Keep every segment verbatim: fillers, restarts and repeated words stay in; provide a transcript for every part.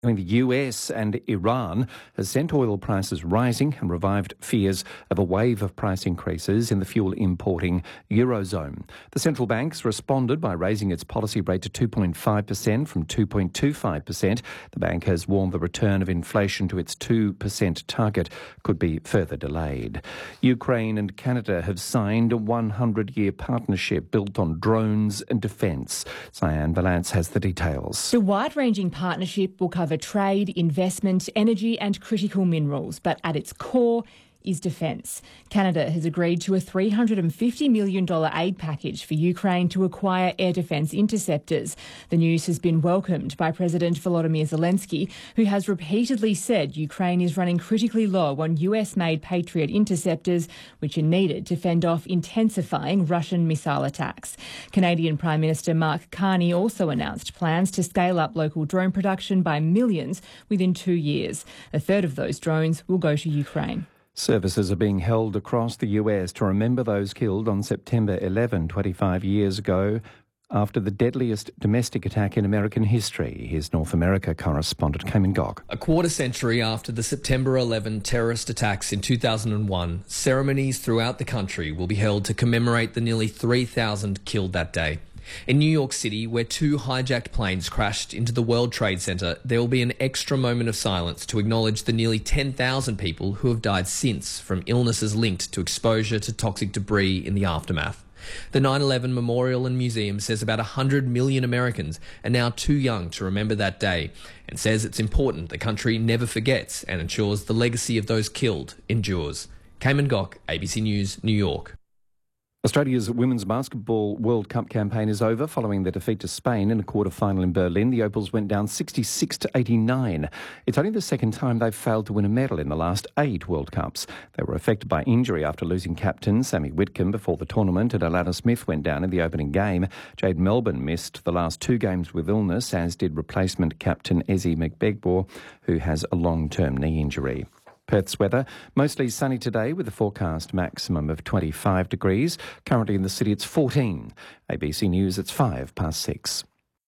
The U S and Iran has sent oil prices rising and revived fears of a wave of price increases in the fuel-importing Eurozone. The central bank's responded by raising its policy rate to two point five percent from two point two five percent. The bank has warned the return of inflation to its two percent target could be further delayed. Ukraine and Canada have signed a one hundred year partnership built on drones and defence. Cyan Valance has the details. The wide-ranging partnership will cover trade, investment, energy and critical minerals, but at its core is defence. Canada has agreed to a three hundred fifty million dollars aid package for Ukraine to acquire air defence interceptors. The news has been welcomed by President Volodymyr Zelensky, who has repeatedly said Ukraine is running critically low on U S-made Patriot interceptors, which are needed to fend off intensifying Russian missile attacks. Canadian Prime Minister Mark Carney also announced plans to scale up local drone production by millions within two years. A third of those drones will go to Ukraine. Services are being held across the U S to remember those killed on September eleventh, twenty-five years ago, after the deadliest domestic attack in American history. Here's North America correspondent Cayman Gok. A quarter century after the September eleventh terrorist attacks in two thousand one, ceremonies throughout the country will be held to commemorate the nearly three thousand killed that day. In New York City, where two hijacked planes crashed into the World Trade Center, there will be an extra moment of silence to acknowledge the nearly ten thousand people who have died since from illnesses linked to exposure to toxic debris in the aftermath. The nine eleven Memorial and Museum says about one hundred million Americans are now too young to remember that day, and says it's important the country never forgets and ensures the legacy of those killed endures. Cayman Gok, A B C News, New York. Australia's Women's Basketball World Cup campaign is over following their defeat to Spain in a quarter-final in Berlin. The Opals went down sixty-six to eighty-nine. It's only the second time they've failed to win a medal in the last eight World Cups. They were affected by injury after losing captain Sammy Whitcomb before the tournament, and Alana Smith went down in the opening game. Jade Melbourne missed the last two games with illness, as did replacement captain Ezzy McBegbor, who has a long-term knee injury. Perth's weather, mostly sunny today with a forecast maximum of twenty-five degrees. Currently in the city it's fourteen. A B C News, it's five past six.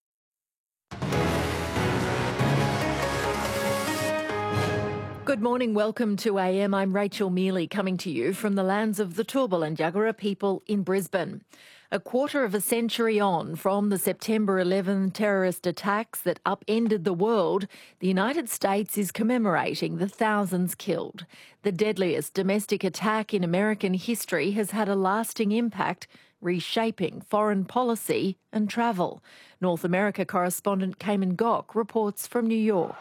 Good morning, welcome to A M. I'm Rachel Mealy, coming to you from the lands of the Turrbal and Yagara people in Brisbane. A quarter of a century on from the September eleventh terrorist attacks that upended the world, the United States is commemorating the thousands killed. The deadliest domestic attack in American history has had a lasting impact, reshaping foreign policy and travel. North America correspondent Cayman Gok reports from New York.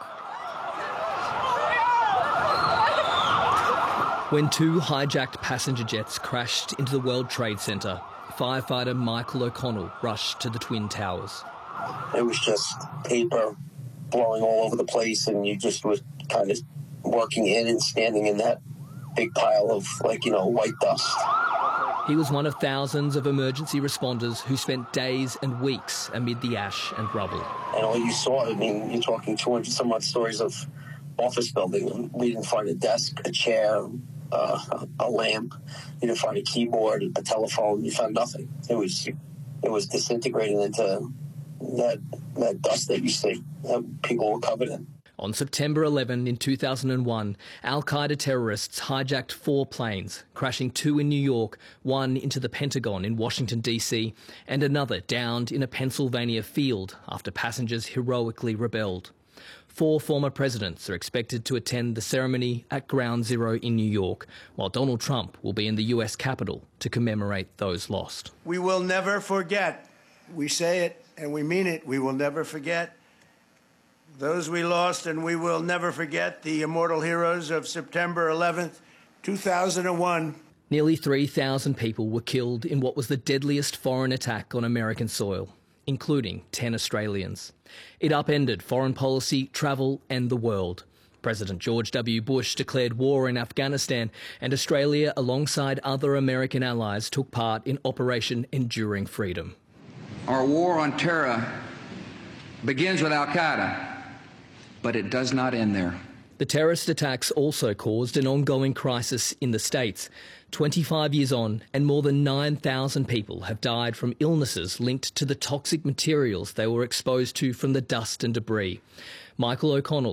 When two hijacked passenger jets crashed into the World Trade Center, firefighter Michael O'Connell rushed to the Twin Towers. It was just paper blowing all over the place, and you just were kind of working in and standing in that big pile of, like, you know, white dust. He was one of thousands of emergency responders who spent days and weeks amid the ash and rubble. And all you saw, I mean, you're talking two hundred some odd stories of office building. We didn't find a desk, a chair, Uh, a lamp. You didn't find a keyboard, a telephone. You found nothing. It was it was disintegrating into that that dust that you see that people were covered in. On September eleventh in two thousand one, Al-Qaeda terrorists hijacked four planes, crashing two in New York, one into the Pentagon in Washington, D C, and another downed in a Pennsylvania field after passengers heroically rebelled. Four former presidents are expected to attend the ceremony at Ground Zero in New York, while Donald Trump will be in the U S Capitol to commemorate those lost. We will never forget. We say it and we mean it. We will never forget those we lost, and we will never forget the immortal heroes of September eleventh, two thousand one. Nearly three thousand people were killed in what was the deadliest foreign attack on American soil, including ten Australians. It upended foreign policy, travel and the world. President George W. Bush declared war in Afghanistan, and Australia, alongside other American allies, took part in Operation Enduring Freedom. Our war on terror begins with Al-Qaeda, but it does not end there. The terrorist attacks also caused an ongoing crisis in the States. twenty-five years on, and more than nine thousand people have died from illnesses linked to the toxic materials they were exposed to from the dust and debris. Michael O'Connell